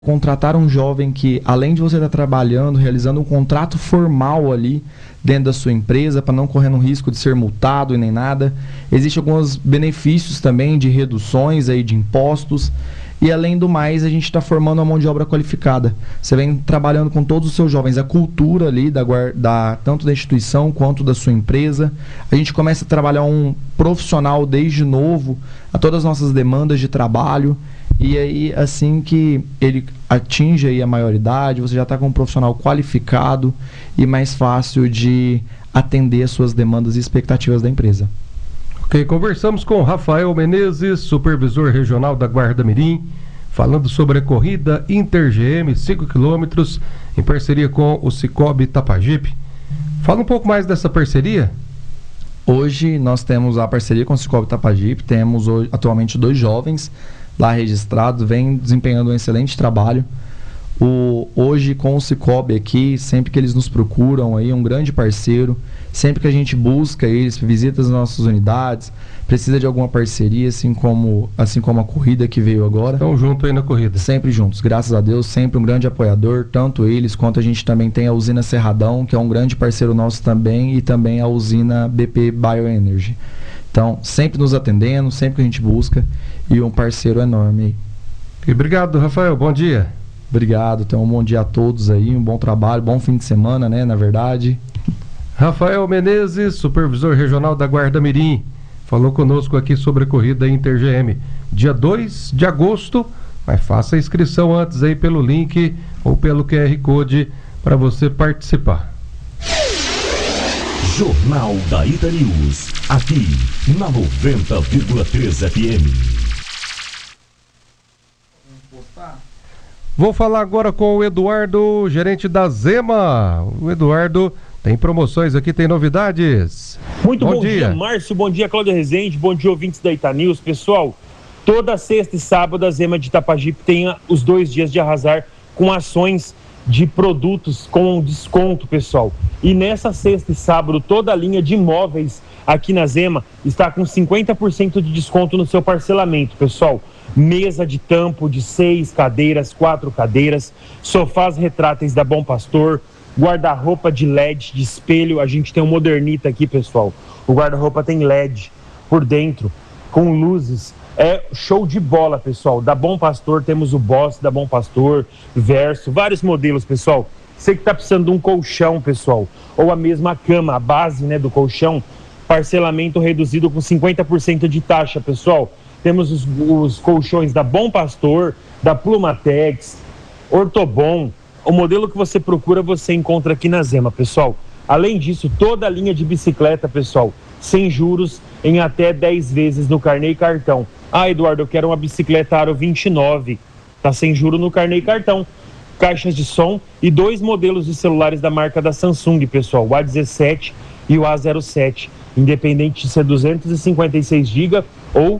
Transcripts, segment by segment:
Contratar um jovem que, além de você estar trabalhando, realizando um contrato formal ali dentro da sua empresa, para não correr no risco de ser multado e nem nada. Existem alguns benefícios também de reduções aí de impostos. E além do mais, a gente está formando uma mão de obra qualificada. Você vem trabalhando com todos os seus jovens, a cultura ali, tanto da instituição quanto da sua empresa. A gente começa a trabalhar um profissional desde novo, a todas as nossas demandas de trabalho. E aí, assim que ele atinge aí a maioridade, você já está com um profissional qualificado e mais fácil de atender as suas demandas e expectativas da empresa. Ok, conversamos com Rafael Menezes, supervisor regional da Guarda Mirim, falando sobre a corrida Inter-GM 5 km em parceria com o Cicobi Tapajipe. Fala um pouco mais dessa parceria. Hoje nós temos a parceria com o Cicobi Tapajipe, temos atualmente 2 jovens lá registrados, vem desempenhando um excelente trabalho. Hoje com o Cicobi aqui, sempre que eles nos procuram, aí, um grande parceiro, sempre que a gente busca eles, visita as nossas unidades, precisa de alguma parceria, assim como a corrida que veio agora. Estão juntos aí na corrida. Sempre juntos, graças a Deus, sempre um grande apoiador, tanto eles quanto a gente também tem a usina Cerradão, que é um grande parceiro nosso também, e também a usina BP Bioenergy. Então, sempre nos atendendo, sempre que a gente busca, e um parceiro enorme aí. E obrigado, Rafael, bom dia. Obrigado, então um bom dia a todos aí, um bom trabalho, bom fim de semana, né, na verdade. Rafael Menezes, supervisor regional da Guarda Mirim, falou conosco aqui sobre a corrida Inter-GM, dia 2 de agosto, mas faça a inscrição antes aí pelo link ou pelo QR Code para você participar. Jornal da Ita News, aqui na 90,3 FM. Vou falar agora com o Eduardo, gerente da Zema. O Eduardo tem promoções aqui, tem novidades. Muito bom dia, Márcio. Bom dia, Cláudio Rezende. Bom dia, ouvintes da Ita News. Pessoal, toda sexta e sábado a Zema de Itapajipe tem os 2 dias de arrasar com ações de produtos com desconto, pessoal. E nessa sexta e sábado, toda a linha de imóveis aqui na Zema está com 50% de desconto no seu parcelamento, pessoal. Mesa de tampo de 6 cadeiras, 4 cadeiras, sofás retráteis da Bom Pastor, guarda-roupa de LED, de espelho. A gente tem um Modernita aqui, pessoal. O guarda-roupa tem LED por dentro, com luzes. É show de bola, pessoal. Da Bom Pastor temos o Boss da Bom Pastor, Verso, vários modelos, pessoal. Você que está precisando de um colchão, pessoal, ou a mesma cama, a base, né, do colchão, parcelamento reduzido com 50% de taxa, pessoal. Temos os colchões da Bom Pastor, da Plumatex, Ortobon. O modelo que você procura, você encontra aqui na Zema, pessoal. Além disso, toda a linha de bicicleta, pessoal, sem juros, em até 10 vezes no carnê e cartão. Ah, Eduardo, eu quero uma bicicleta Aro 29. Tá sem juro no carnê e cartão. Caixas de som e 2 modelos de celulares da marca da Samsung, pessoal. O A17 e o A07. Independente de ser 256 GB ou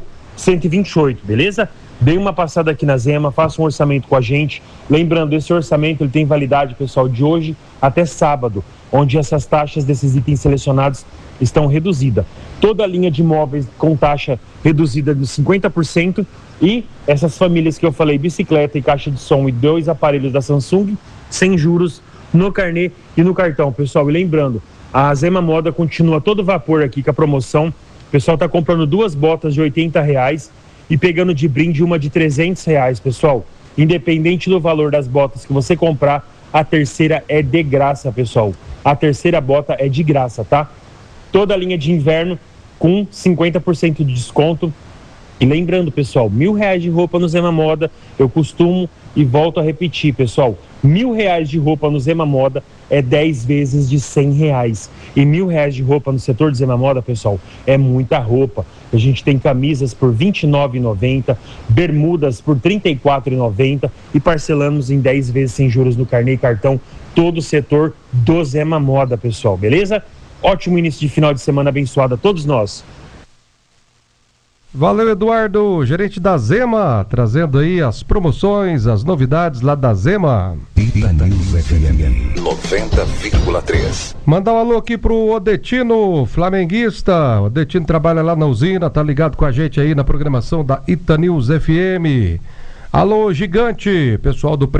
128, beleza? Dê uma passada aqui na Zema, faça um orçamento com a gente. Lembrando, esse orçamento ele tem validade, pessoal, de hoje até sábado, onde essas taxas desses itens selecionados estão reduzidas. Toda a linha de imóveis com taxa reduzida de 50% e essas famílias que eu falei, bicicleta e caixa de som e 2 aparelhos da Samsung, sem juros no carnê e no cartão, pessoal. E lembrando, a Zema Moda continua a todo vapor aqui com a promoção. O pessoal está comprando 2 botas de R$80 e pegando de brinde uma de R$300, pessoal. Independente do valor das botas que você comprar, a terceira é de graça, pessoal. A terceira bota é de graça, tá? Toda a linha de inverno com 50% de desconto. E lembrando, pessoal, R$1.000 de roupa no Zema Moda. Eu costumo e volto a repetir, pessoal. R$1.000 de roupa no Zema Moda é 10 vezes de R$100. E R$1.000 de roupa no setor de Zema Moda, pessoal, é muita roupa. A gente tem camisas por R$29,90, bermudas por R$34,90 e parcelamos em 10 vezes sem juros no carnê e cartão. Todo o setor do Zema Moda, pessoal, beleza? Ótimo início de final de semana abençoado a todos nós. Valeu, Eduardo, gerente da Zema, trazendo aí as promoções, as novidades lá da Zema. Ita News FM 90,3. Mandar um alô aqui pro Odetino, flamenguista. O Odetino trabalha lá na usina, tá ligado com a gente aí na programação da Ita News FM. Alô, Gigante, pessoal do